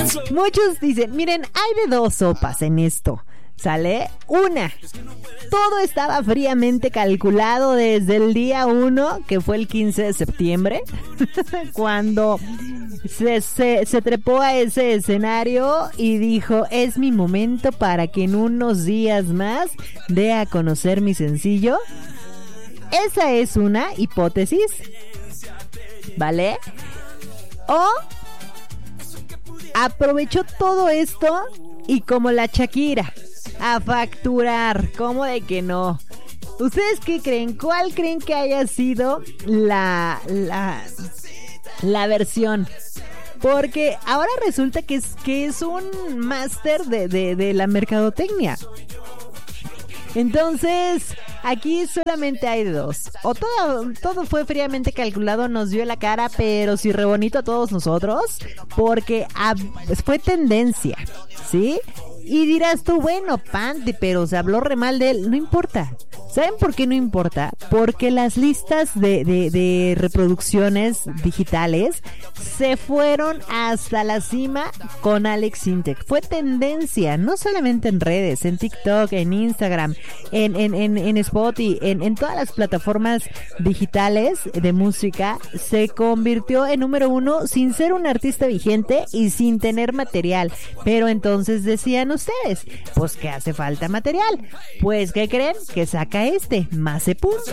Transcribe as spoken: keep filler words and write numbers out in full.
Muchos dicen, miren, hay de dos sopas en esto. ¿Sale? Una, todo estaba fríamente calculado desde el día uno, que fue el quince de septiembre, cuando se, se, se trepó a ese escenario y dijo, es mi momento para que en unos días más dé a conocer mi sencillo. Esa es una hipótesis, ¿vale? O aprovechó todo esto y como la Shakira, a facturar. ¿Cómo de que no? ¿Ustedes qué creen? ¿Cuál creen que haya sido la la, la versión? Porque ahora resulta que es, que es un máster de, de, de la mercadotecnia. Entonces, aquí solamente hay dos. O todo, todo fue fríamente calculado, nos dio la cara, pero sí re bonito a todos nosotros, porque a, fue tendencia, ¿sí? Y dirás tú, bueno, Pante, pero se habló re mal de él. No importa. ¿Saben por qué no importa? Porque las listas de, de, de reproducciones digitales se fueron hasta la cima con Alex Sintek. Fue tendencia, no solamente en redes, en TikTok, en Instagram, en, en, en, en Spotify, en, en todas las plataformas digitales de música. Se convirtió en número uno sin ser un artista vigente y sin tener material. Pero entonces decían ustedes, pues que hace falta material. Pues, ¿qué creen? Que saca este, Mazepún.